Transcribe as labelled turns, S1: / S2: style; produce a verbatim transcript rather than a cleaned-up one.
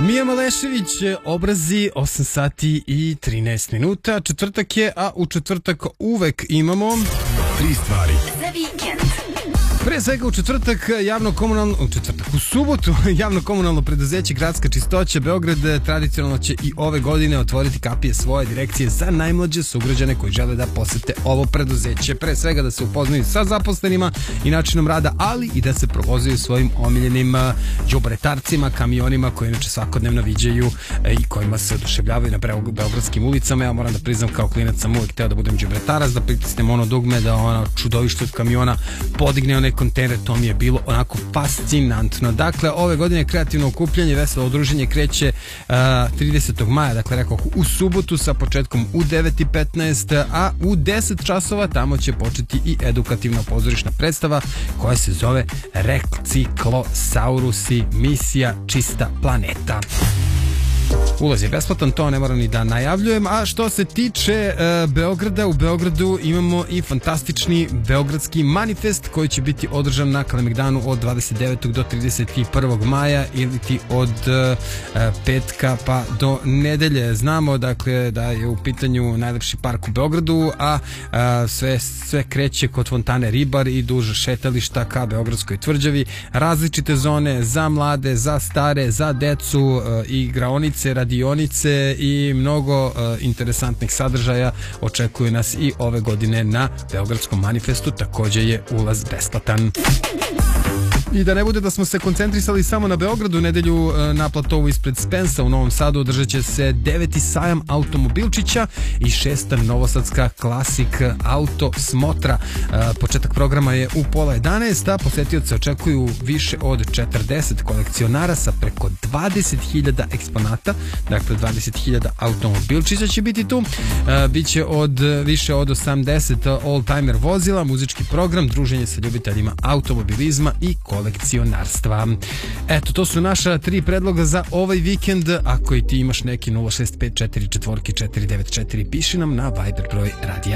S1: Mija Malešević, obrazi, osam sati i trinaest minuta. Četvrtak je, a u četvrtak uvek imamo
S2: tri stvari
S3: za vikend.
S1: Pre svega u četvrtak javno komunalno, u četvrtak, u subotu javno komunalno preduzeće Gradska čistoća Beograd tradicionalno će i ove godine otvoriti kapije svoje direkcije za najmlađe sugrađane koji žele da posete ovo preduzeće. Pre svega da se upoznaju sa zaposlenima i načinom rada, ali i da se provozuju svojim omiljenim đubretarcima, kamionima koji inače svakodnevno viđaju i kojima se oduševljavaju na beogradskim ulicama. Ja moram da priznam, kao klinac sam uvek hteo da budem đubretarac, da pritisnem ono dugme, da ono čudovište od kamiona podigne onaj kontejner, to mi je bilo onako fascinantno. Dakle, ove godine kreativno okupljanje, veselo udruženje kreće uh, tridesetog maja, dakle rekao u subotu sa početkom u devet i petnaest, a u deset časova tamo će početi i edukativna pozorišna predstava koja se zove Reciklosaurusi, misija čista planeta. Ulaz je besplatan, to ne moram ni da najavljujem. A što se tiče uh, Beograda, u Beogradu imamo i fantastični Beogradski manifest koji će biti održan na Kalemegdanu od dvadeset devetog do trideset prvog maja ili ti od uh, petka pa do nedelje. Znamo dakle da je u pitanju najlepši park u Beogradu, a uh, sve, sve kreće kod fontane Ribar i duž šetališta ka Beogradskoj tvrđavi. Različite zone za mlade, za stare, za decu, uh, igraonice, radionice i mnogo uh, interesantnih sadržaja očekuju nas i ove godine na Beogradskom manifestu. Takođe je ulaz besplatan. I da ne bude da smo se koncentrisali samo na Beogradu, nedelju na platovu ispred Spensa u Novom Sadu održat će se deveti sajam automobilčića i šesta novosadska klasik auto smotra. Početak programa je u pola jedanaest, a posetioce očekuju više od četrdeset kolekcionara sa preko dvadeset hiljada eksponata, dakle dvadeset hiljada automobilčića će biti tu. Biće od više od osamdeset all-timer vozila, muzički program, druženje sa ljubiteljima automobilizma i kolekcionarstva. Eto, to su naša tri predloga za ovaj vikend. Ako i ti imaš neki, nula šest pet četiri četiri četiri devet četiri, piši nam na Viber broj Radija